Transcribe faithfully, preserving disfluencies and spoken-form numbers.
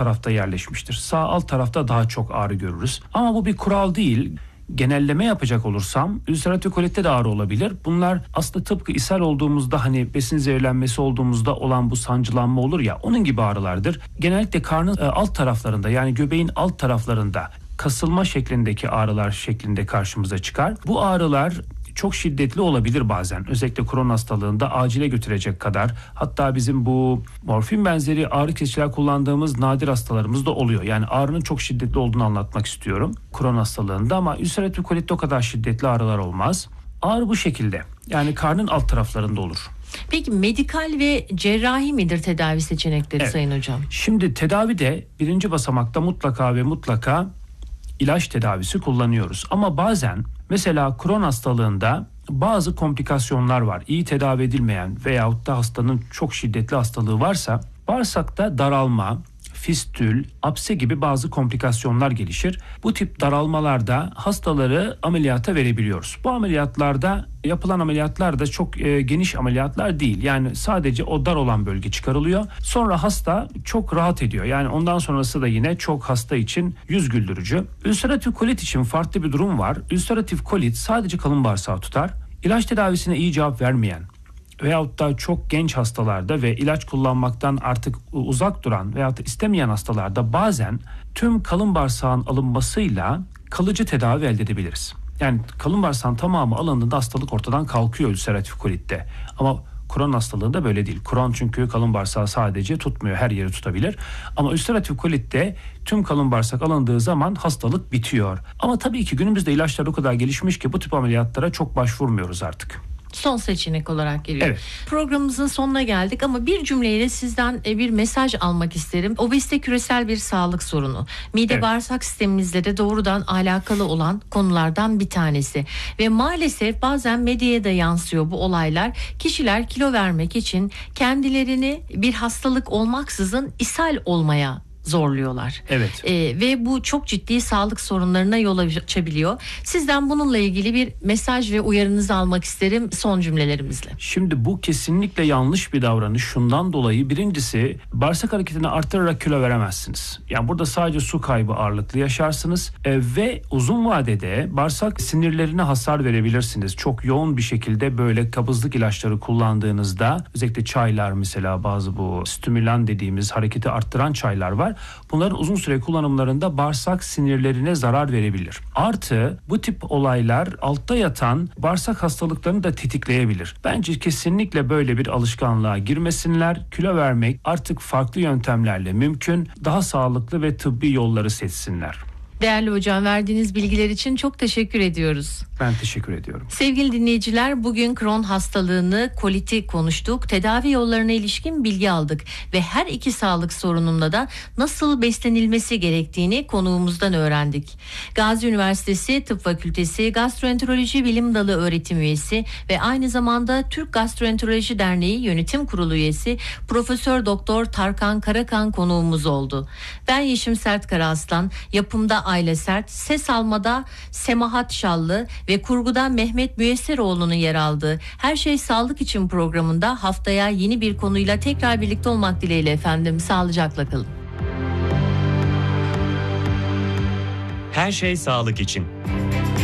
tarafta yerleşmiştir. Sağ alt tarafta daha çok ağrı görürüz. Ama bu bir kural değil. Genelleme yapacak olursam ülseratif kolitte de ağrı olabilir. Bunlar aslında tıpkı ishal olduğumuzda, hani besin zehirlenmesi olduğumuzda olan bu sancılanma olur ya, onun gibi ağrılardır. Genellikle karnın alt taraflarında, yani göbeğin alt taraflarında kasılma şeklindeki ağrılar şeklinde karşımıza çıkar. Bu ağrılar çok şiddetli olabilir bazen. Özellikle Crohn hastalığında acile götürecek kadar. Hatta bizim bu morfin benzeri ağrı kesiciler kullandığımız nadir hastalarımız da oluyor. Yani ağrının çok şiddetli olduğunu anlatmak istiyorum Crohn hastalığında, ama ülseratif kolitte o kadar şiddetli ağrılar olmaz. Ağrı bu şekilde. Yani karnın alt taraflarında olur. Peki medikal ve cerrahi midir tedavi seçenekleri, evet. Sayın Hocam? Şimdi tedavide birinci basamakta mutlaka ve mutlaka ilaç tedavisi kullanıyoruz. Ama bazen mesela Crohn hastalığında bazı komplikasyonlar var. İyi tedavi edilmeyen veyahut da hastanın çok şiddetli hastalığı varsa bağırsakta daralma, fistül, apse gibi bazı komplikasyonlar gelişir. Bu tip daralmalarda hastaları ameliyata verebiliyoruz. Bu ameliyatlarda yapılan ameliyatlar da çok e, geniş ameliyatlar değil. Yani sadece o dar olan bölge çıkarılıyor. Sonra hasta çok rahat ediyor. Yani ondan sonrası da yine çok hasta için yüz güldürücü. Ülseratif kolit için farklı bir durum var. Ülseratif kolit sadece kalın bağırsağı tutar. İlaç tedavisine iyi cevap vermeyen veyahut da çok genç hastalarda ve ilaç kullanmaktan artık uzak duran veyahut da istemeyen hastalarda bazen tüm kalın bağırsağın alınmasıyla kalıcı tedavi elde edebiliriz. Yani kalın bağırsağın tamamı alındığında hastalık ortadan kalkıyor ülseratif kolitte. Ama Crohn hastalığında böyle değil. Crohn çünkü kalın bağırsağı sadece tutmuyor, her yeri tutabilir. Ama ülseratif kolitte tüm kalın bağırsak alındığı zaman hastalık bitiyor. Ama tabii ki günümüzde ilaçlar o kadar gelişmiş ki bu tip ameliyatlara çok başvurmuyoruz artık. Son seçenek olarak geliyor. Evet. Programımızın sonuna geldik ama bir cümleyle sizden bir mesaj almak isterim. Obezite küresel bir sağlık sorunu. Mide evet. bağırsak sistemimizle de doğrudan alakalı olan konulardan bir tanesi. Ve maalesef bazen medyaya da yansıyor bu olaylar. Kişiler kilo vermek için kendilerini bir hastalık olmaksızın ishal olmaya zorluyorlar. Evet. Ee, ve bu çok ciddi sağlık sorunlarına yol açabiliyor. Sizden bununla ilgili bir mesaj ve uyarınızı almak isterim son cümlelerimizle. Şimdi bu kesinlikle yanlış bir davranış. Şundan dolayı, birincisi bağırsak hareketini arttırarak kilo veremezsiniz. Yani burada sadece su kaybı ağırlıklı yaşarsınız e, ve uzun vadede bağırsak sinirlerine hasar verebilirsiniz. Çok yoğun bir şekilde böyle kabızlık ilaçları kullandığınızda, özellikle çaylar, mesela bazı bu stimülan dediğimiz hareketi arttıran çaylar var. Bunların uzun süre kullanımlarında bağırsak sinirlerine zarar verebilir. Artı bu tip olaylar altta yatan bağırsak hastalıklarını da tetikleyebilir. Bence kesinlikle böyle bir alışkanlığa girmesinler. Kilo vermek artık farklı yöntemlerle mümkün. Daha sağlıklı ve tıbbi yolları seçsinler. Değerli hocam, verdiğiniz bilgiler için çok teşekkür ediyoruz. Ben teşekkür ediyorum. Sevgili dinleyiciler, bugün Crohn hastalığını, koliti konuştuk. Tedavi yollarına ilişkin bilgi aldık ve her iki sağlık sorununda da nasıl beslenilmesi gerektiğini konuğumuzdan öğrendik. Gazi Üniversitesi Tıp Fakültesi Gastroenteroloji Bilim Dalı öğretim üyesi ve aynı zamanda Türk Gastroenteroloji Derneği Yönetim Kurulu üyesi Profesör Doktor Tarkan Karakan konuğumuz oldu. Ben Yeşim Sertkaraaslan, yapımda Ayla Sert, ses almada Semahat Şallı ve kurguda Mehmet Müyesseroğlu'nun yer aldığı Her Şey Sağlık İçin programında haftaya yeni bir konuyla tekrar birlikte olmak dileğiyle efendim. Sağlıcakla kalın. Her Şey Sağlık İçin.